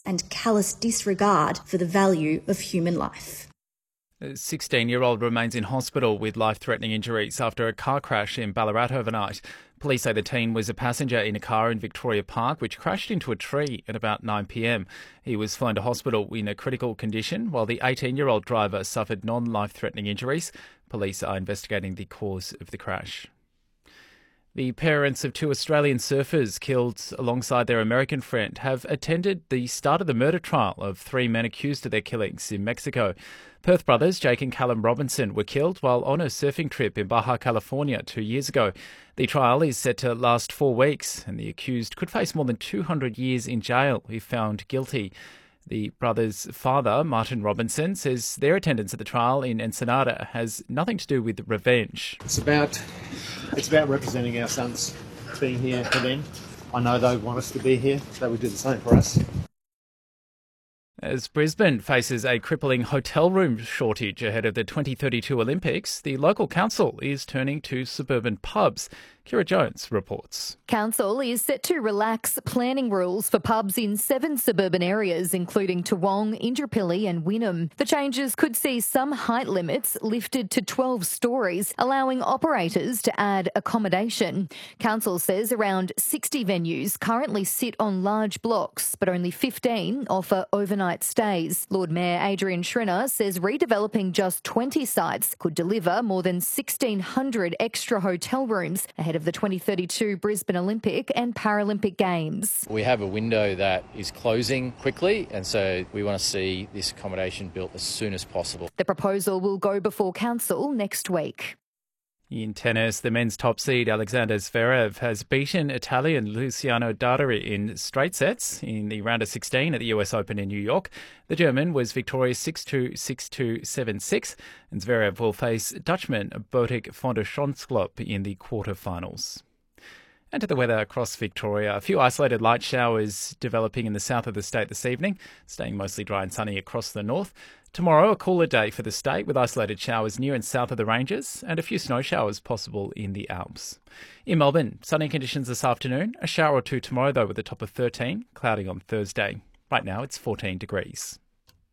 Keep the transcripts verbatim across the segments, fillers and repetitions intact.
and callous disregard for the value of human life. A sixteen-year-old remains in hospital with life-threatening injuries after a car crash in Ballarat overnight. Police say the teen was a passenger in a car in Victoria Park which crashed into a tree at about nine p m. He was flown to hospital in a critical condition, while the eighteen-year-old driver suffered non-life-threatening injuries. Police are investigating the cause of the crash. The parents of two Australian surfers killed alongside their American friend have attended the start of the murder trial of three men accused of their killings in Mexico. Perth brothers Jake and Callum Robinson were killed while on a surfing trip in Baja California two years ago. The trial is set to last four weeks and the accused could face more than two hundred years in jail if found guilty. The brothers' father, Martin Robinson, says their attendance at the trial in Ensenada has nothing to do with revenge. It's about it's about representing our sons, being here for them. I know they want us to be here, they would do the same for us. As Brisbane faces a crippling hotel room shortage ahead of the twenty thirty-two Olympics, the local council is turning to suburban pubs. Kira Jones reports. Council is set to relax planning rules for pubs in seven suburban areas, including Toowong, Indooroopilly and Wynnum. The changes could see some height limits lifted to twelve storeys, allowing operators to add accommodation. Council says around sixty venues currently sit on large blocks, but only fifteen offer overnight stays. Lord Mayor Adrian Schrinner says redeveloping just twenty sites could deliver more than sixteen hundred extra hotel rooms ahead of the twenty thirty-two Brisbane Olympic and Paralympic Games. We have a window that is closing quickly, and so we want to see this accommodation built as soon as possible. The proposal will go before council next week. In tennis, the men's top seed Alexander Zverev has beaten Italian Luciano Dadari in straight sets in the round of sixteen at the U S Open in New York. The German was victorious six two, six two, seven six, and Zverev will face Dutchman Botic van der Schonsklopp in the quarterfinals. And to the weather across Victoria. A few isolated light showers developing in the south of the state this evening, staying mostly dry and sunny across the north. Tomorrow, a cooler day for the state with isolated showers near and south of the ranges and a few snow showers possible in the Alps. In Melbourne, sunny conditions this afternoon. A shower or two tomorrow, though, with a top of thirteen. Cloudy on Thursday. Right now, it's fourteen degrees.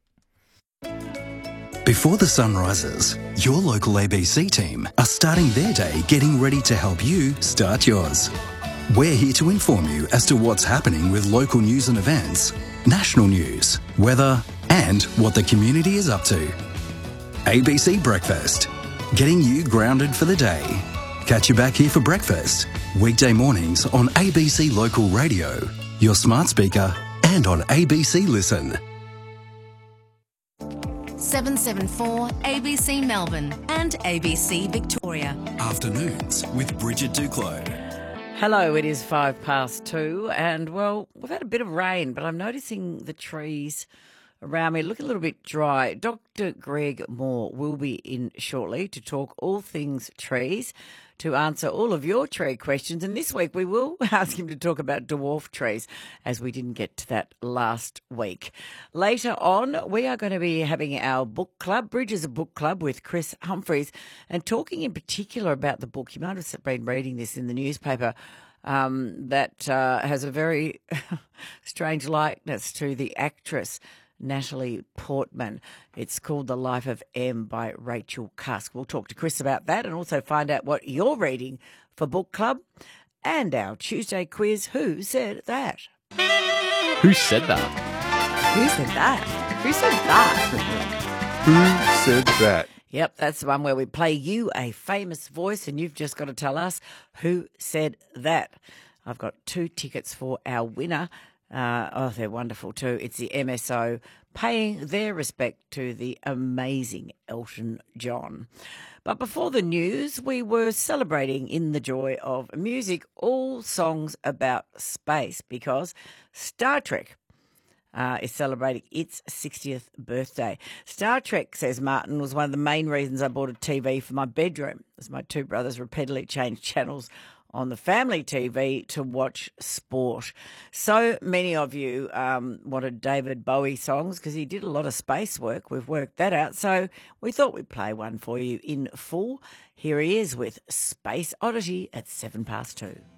Before the sun rises, your local A B C team are starting their day getting ready to help you start yours. We're here to inform you as to what's happening with local news and events, national news, weather, and what the community is up to. A B C Breakfast, getting you grounded for the day. Catch you back here for breakfast, weekday mornings on A B C Local Radio, your smart speaker, and on A B C Listen. seven seven four A B C Melbourne and A B C Victoria. Afternoons with Bridget Duclos. Hello, it is five past two, and well, we've had a bit of rain, but I'm noticing the trees around me look a little bit dry. Doctor Greg Moore will be in shortly to talk all things trees, to answer all of your tree questions. And this week we will ask him to talk about dwarf trees, as we didn't get to that last week. Later on, we are going to be having our book club, Bridges a Book Club, with Chris Humphreys, and talking in particular about the book. You might have been reading this in the newspaper. Um, that uh, has a very strange likeness to the actress Natalie Portman. It's called The Life of M by Rachel Cusk. We'll talk to Chris about that and also find out what you're reading for book club. And our Tuesday quiz, Who Said That? Who said that? Who said that? Who said that? Who said that? Yep, that's the one where we play you a famous voice and you've just got to tell us who said that. I've got two tickets for our winner. Uh, oh, they're wonderful too. It's the M S O paying their respect to the amazing Elton John. But before the news, we were celebrating in the joy of music all songs about space, because Star Trek Uh, is celebrating its sixtieth birthday. Star Trek, says Martin, was one of the main reasons I bought a T V for my bedroom, as my two brothers repeatedly changed channels on the family T V to watch sport. So many of you um, wanted David Bowie songs because he did a lot of space work. We've worked that out. So we thought we'd play one for you in full. Here he is with Space Oddity at seven past two.